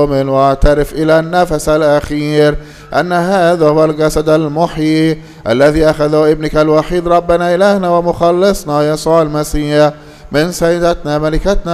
واعترف إلى النفس الأخير أن هذا هو الجسد المحيي الذي أخذه ابنك الوحيد ربنا إلهنا ومخلصنا يسوع المسيح من سيدتنا ملكتنا